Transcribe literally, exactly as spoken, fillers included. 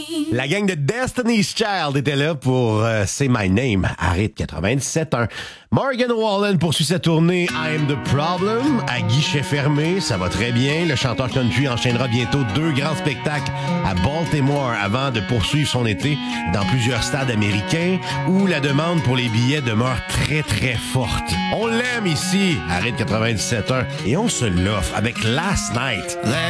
La gang de Destiny's Child était là pour euh, Say My Name à rythme quatre-vingt-dix-sept un. Morgan Wallen poursuit sa tournée I'm the Problem à guichet fermé. Ça va très bien. Le chanteur country enchaînera bientôt deux grands spectacles à Baltimore avant de poursuivre son été dans plusieurs stades américains où la demande pour les billets demeure très très forte. On l'aime ici à rythme quatre-vingt-dix-sept un et on se l'offre avec Last Night.